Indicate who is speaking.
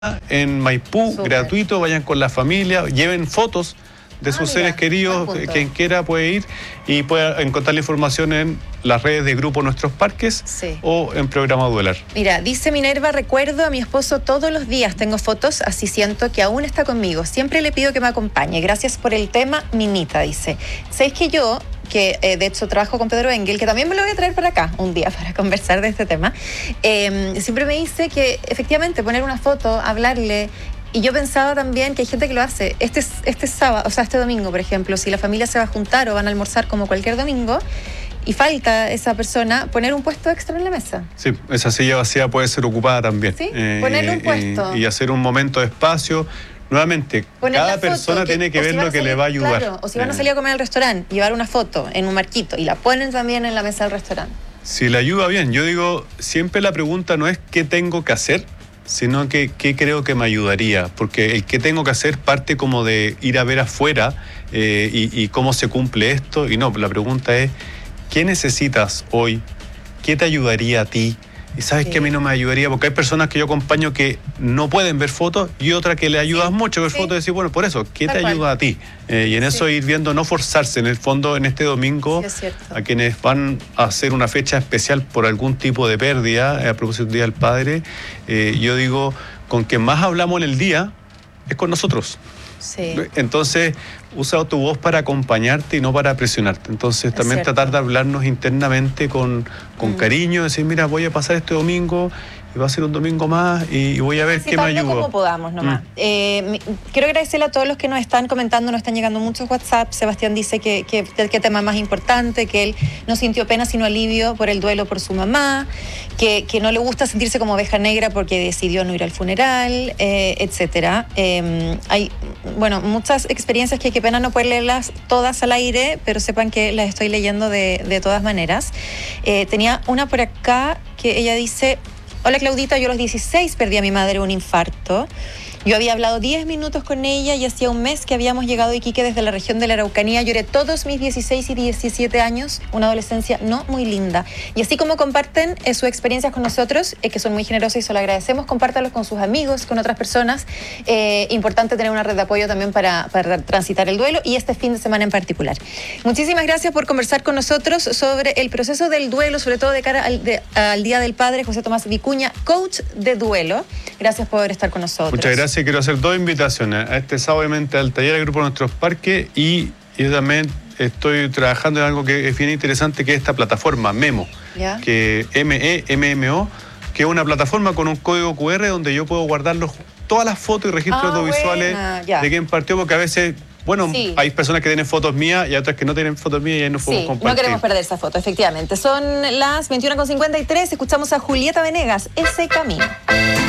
Speaker 1: en Maipú, gratuito, vayan con la familia, lleven fotos de sus seres queridos, quien quiera puede ir y puede encontrar la información en las redes de Grupo Nuestros Parques o en Programa Duelar.
Speaker 2: Mira, dice Minerva, recuerdo a mi esposo todos los días, tengo fotos, así siento que aún está conmigo, siempre le pido que me acompañe, gracias por el tema, Minita, dice. ¿Sabéis que yo, que de hecho trabajo con Pedro Engel, que también me lo voy a traer para acá un día para conversar de este tema, siempre me dice que efectivamente poner una foto, hablarle. Y yo pensaba también que hay gente que lo hace. Este sábado, o sea, este domingo, por ejemplo, si la familia se va a juntar o van a almorzar como cualquier domingo y falta esa persona, poner un puesto extra en la mesa.
Speaker 1: Sí, esa silla vacía puede ser ocupada también.
Speaker 2: Sí, ponerle un puesto.
Speaker 1: Y hacer un momento de espacio. Nuevamente, cada persona tiene que ver lo que le va a ayudar.
Speaker 2: Claro, o si van a salir a comer al restaurante, llevar una foto en un marquito y la ponen también en la mesa del restaurante.
Speaker 1: Si le ayuda bien, yo digo, siempre la pregunta no es qué tengo que hacer, sino que qué creo que me ayudaría, porque el qué tengo que hacer parte como de ir a ver afuera y cómo se cumple esto, y no, la pregunta es, ¿qué necesitas hoy? ¿Qué te ayudaría a ti? Y sabes que a mí no me ayudaría, porque hay personas que yo acompaño que no pueden ver fotos y otras que le ayudas mucho a ver fotos y decir, bueno, por eso, ¿qué te ayuda a ti? Y en eso ir viendo, no forzarse, en el fondo, en este domingo, a quienes van a hacer una fecha especial por algún tipo de pérdida, a propósito del Día del Padre, yo digo, con quien más hablamos en el día es con nosotros. Sí. Entonces, usa tu voz para acompañarte y no para presionarte. Entonces, también tratar de hablarnos internamente con cariño, decir, mira, voy a pasar este domingo y va a ser un domingo más y voy a ver qué me ayuda.
Speaker 2: Como podamos nomás. Quiero agradecerle a todos los que nos están comentando, nos están llegando muchos WhatsApp. Sebastián dice que tema más importante, que él no sintió pena sino alivio por el duelo por su mamá, que no le gusta sentirse como oveja negra porque decidió no ir al funeral, etcétera. Hay, bueno, muchas experiencias que qué pena no poder leerlas todas al aire, pero sepan que las estoy leyendo de todas maneras. Tenía una por acá que ella dice: hola Claudita, yo a los 16 perdí a mi madre un infarto. Yo había hablado 10 minutos con ella y hacía un mes que habíamos llegado a Iquique desde la región de la Araucanía. Lloré todos mis 16 y 17 años, una adolescencia no muy linda. Y así como comparten sus experiencias con nosotros, que son muy generosas y se lo agradecemos, compártalos con sus amigos, con otras personas. Importante tener una red de apoyo también para transitar el duelo y este fin de semana en particular. Muchísimas gracias por conversar con nosotros sobre el proceso del duelo, sobre todo de cara al Día del Padre, José Tomás Vicuña, coach de duelo. Gracias por estar con nosotros.
Speaker 1: Muchas gracias. Quiero hacer dos invitaciones. A este sábado, obviamente, al taller del Grupo Nuestros Parques y yo también estoy trabajando en algo que es bien interesante, que es esta plataforma Memo, que MEMMO, que es una plataforma con un código QR donde yo puedo guardar todas las fotos y registros audiovisuales de quien partió, porque a veces... Bueno, hay personas que tienen fotos mías y otras que no tienen fotos mías y ahí no podemos compartir.
Speaker 2: No queremos perder esa foto, efectivamente. Son las 21:53, escuchamos a Julieta Venegas, Ese Camino.